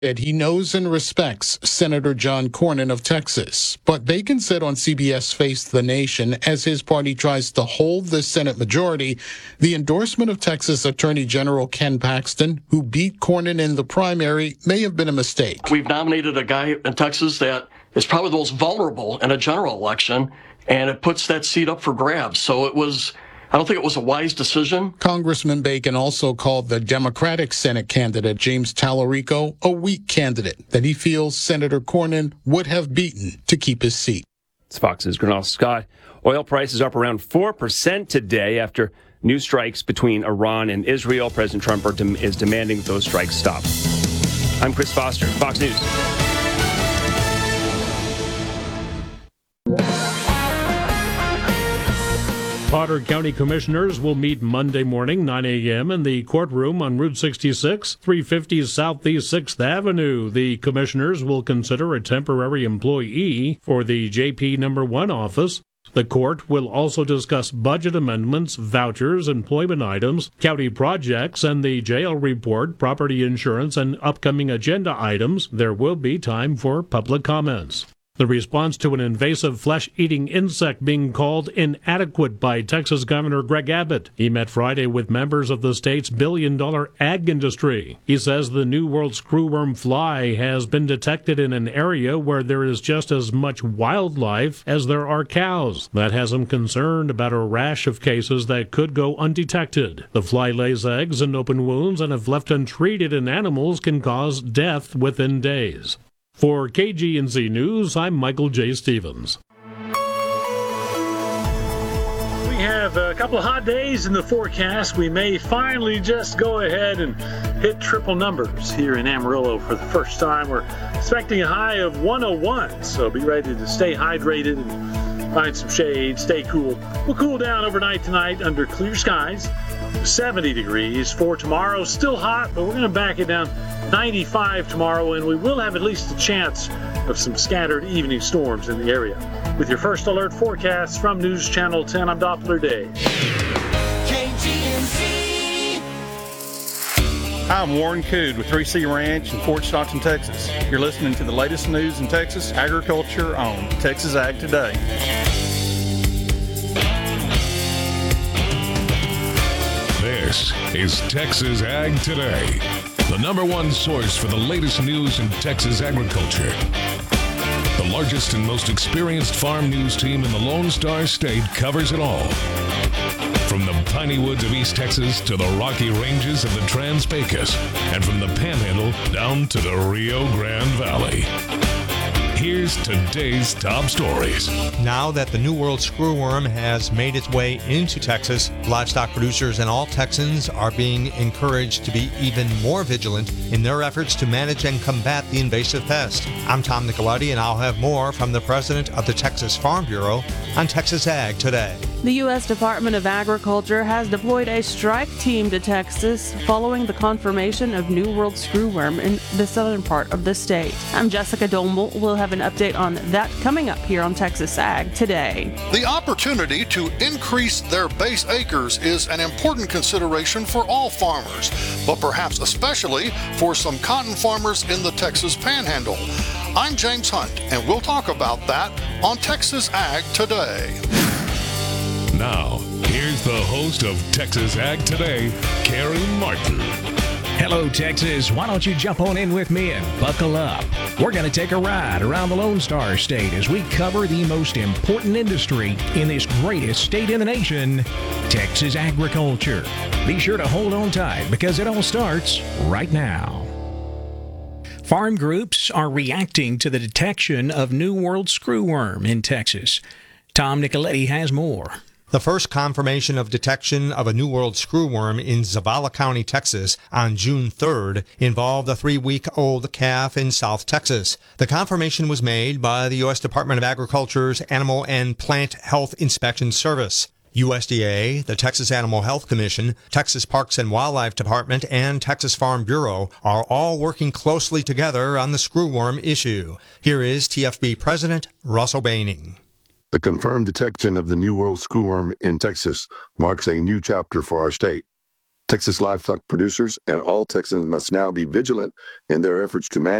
that he knows and respects Senator John Cornyn of Texas. But Bacon said on CBS Face the Nation, as his party tries to hold the Senate majority, the endorsement of Texas Attorney General Ken Paxton, who beat Cornyn in the primary, may have been a mistake. We've nominated a guy in Texas that is probably the most vulnerable in a general election, and it puts that seat up for grabs. So I don't think it was a wise decision. Congressman Bacon also called the Democratic Senate candidate, James Tallarico, a weak candidate that he feels Senator Cornyn would have beaten to keep his seat. It's Fox's Gernal Scott. Oil prices up around 4% today after new strikes between Iran and Israel. President Trump is demanding that those strikes stop. I'm Chris Foster, Fox News. Potter County Commissioners will meet Monday morning, 9 a.m. in the courtroom on Route 66, 350 Southeast 6th Avenue. The commissioners will consider a temporary employee for the JP No. 1 office. The court will also discuss budget amendments, vouchers, employment items, county projects, and the jail report, property insurance, and upcoming agenda items. There will be time for public comments. The response to an invasive flesh-eating insect being called inadequate by Texas Governor Greg Abbott. He met Friday with members of the state's billion-dollar ag industry. He says the New World screwworm fly has been detected in an area where there is just as much wildlife as there are cows. That has him concerned about a rash of cases that could go undetected. The fly lays eggs in open wounds and if left untreated in animals can cause death within days. For KGNZ News, I'm Michael J. Stevens. We have a couple of hot days in the forecast. We may finally just go ahead and hit triple numbers here in Amarillo for the first time. We're expecting a high of 101, so be ready to stay hydrated and find some shade, stay cool. We'll cool down overnight tonight under clear skies. 70 degrees for tomorrow. Still hot, but we're going to back it down. 95 tomorrow, and we will have at least a chance of some scattered evening storms in the area. With your first alert forecast from News Channel 10, I'm Doppler Dave. I'm Warren Cood with 3C Ranch in Fort Stockton, Texas. You're listening to the latest news in Texas agriculture on Texas Ag Today. This is Texas Ag Today, the number one source for the latest news in Texas agriculture. The largest and most experienced farm news team in the Lone Star State covers it all. From the piney woods of East Texas to the rocky ranges of the Trans-Pecos, and from the Panhandle down to the Rio Grande Valley. Here's today's top stories. Now that the New World screwworm has made its way into Texas, livestock producers and all Texans are being encouraged to be even more vigilant in their efforts to manage and combat the invasive pest. I'm Tom Nicoletti, and I'll have more from the president of the Texas Farm Bureau on Texas Ag Today. The U.S. Department of Agriculture has deployed a strike team to Texas following the confirmation of New World screwworm in the southern part of the state. I'm Jessica Domel. We'll have an update on that coming up here on Texas Ag Today. The opportunity to increase their base acres is an important consideration for all farmers, but perhaps especially for some cotton farmers in the Texas Panhandle. I'm James Hunt, and we'll talk about that on Texas Ag Today. Now, here's the host of Texas Ag Today, Carrie Martin. Hello, Texas. Why don't you jump on in with me and buckle up? We're going to take a ride around the Lone Star State as we cover the most important industry in this greatest state in the nation, Texas agriculture. Be sure to hold on tight because it all starts right now. Farm groups are reacting to the detection of New World screwworm in Texas. Tom Nicoletti has more. The first confirmation of detection of a New World screwworm in Zavala County, Texas, on June 3rd involved a 3-week-old calf in South Texas. The confirmation was made by the U.S. Department of Agriculture's Animal and Plant Health Inspection Service. USDA, the Texas Animal Health Commission, Texas Parks and Wildlife Department, and Texas Farm Bureau are all working closely together on the screwworm issue. Here is TFB President Russell Baining. The confirmed detection of the New World screwworm in Texas marks a new chapter for our state. Texas livestock producers and all Texans must now be vigilant in their efforts to manage